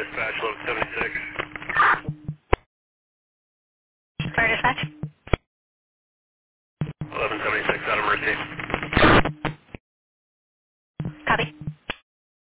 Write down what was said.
dispatch, 1176. Fire dispatch. 1176 out of Mercy. Copy.